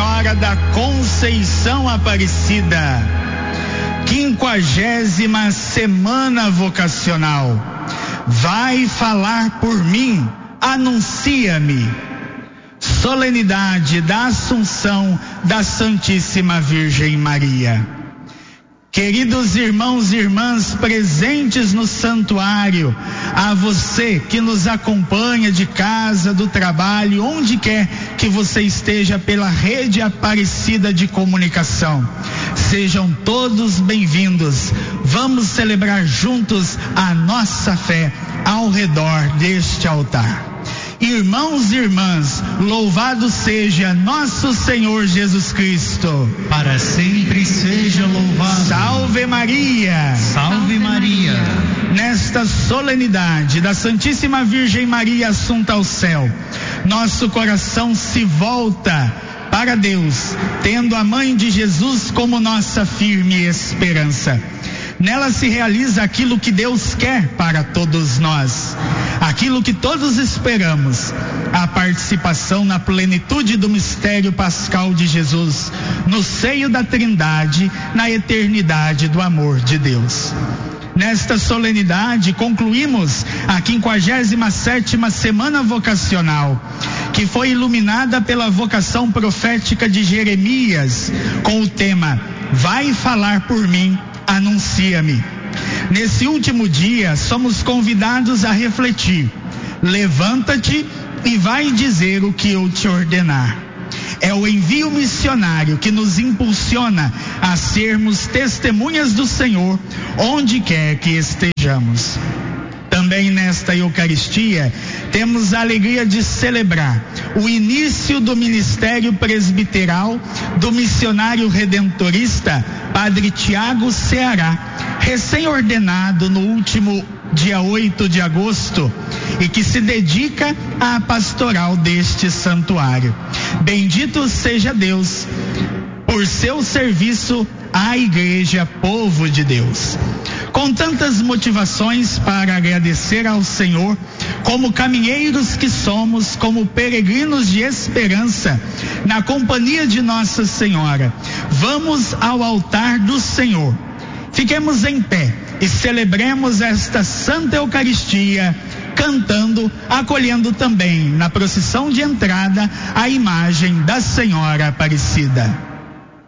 Senhora da Conceição Aparecida, 50ª Semana Vocacional. Vai falar por mim, anuncia-me. Solenidade da Assunção da Santíssima Virgem Maria. Queridos irmãos e irmãs presentes no santuário, a você que nos acompanha de casa, do trabalho, onde quer que você esteja pela rede Aparecida de comunicação, sejam todos bem-vindos. Vamos celebrar juntos a nossa fé ao redor deste altar. Irmãos e irmãs, louvado seja nosso Senhor Jesus Cristo. Para sempre seja louvado. Salve Maria. Salve Maria. Nesta solenidade da Santíssima Virgem Maria assunta ao céu, nosso coração se volta para Deus, tendo a Mãe de Jesus como nossa firme esperança. Nela se realiza aquilo que Deus quer para todos nós, aquilo que todos esperamos, a participação na plenitude do mistério pascal de Jesus, no seio da Trindade, na eternidade do amor de Deus. Nesta solenidade concluímos a 57ª Semana Vocacional, que foi iluminada pela vocação profética de Jeremias, com o tema Vai falar por mim, anuncia-me. Nesse último dia, somos convidados a refletir. Levanta-te e vai dizer o que eu te ordenar. É o envio missionário que nos impulsiona a sermos testemunhas do Senhor, onde quer que estejamos. Também nesta Eucaristia, temos a alegria de celebrar o início do ministério presbiteral do missionário redentorista Padre Tiago Ceará, recém-ordenado no último dia 8 de agosto, e que se dedica à pastoral deste santuário. Bendito seja Deus por seu serviço à Igreja, povo de Deus. Com tantas motivações para agradecer ao Senhor, como caminheiros que somos, como peregrinos de esperança, na companhia de Nossa Senhora, vamos ao altar do Senhor. Fiquemos em pé e celebremos esta Santa Eucaristia, cantando, acolhendo também na procissão de entrada a imagem da Senhora Aparecida.